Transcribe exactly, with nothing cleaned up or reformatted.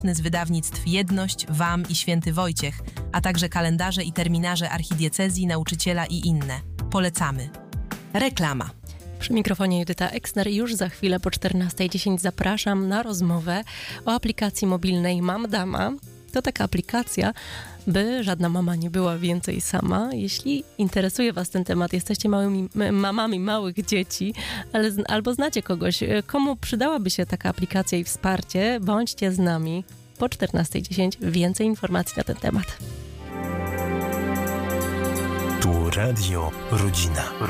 z wydawnictw Jedność, W A M i Święty Wojciech, a także kalendarze i terminarze archidiecezji, nauczyciela i inne. Polecamy. Reklama. Przy mikrofonie Judyta Eksner i już za chwilę po czternasta dziesięć zapraszam na rozmowę o aplikacji mobilnej Mam Dama. To taka aplikacja, by żadna mama nie była więcej sama. Jeśli interesuje Was ten temat, jesteście małymi mamami małych dzieci, ale, albo znacie kogoś, komu przydałaby się taka aplikacja i wsparcie, bądźcie z nami. Po czternasta dziesięć więcej informacji na ten temat. Tu Radio Rodzina.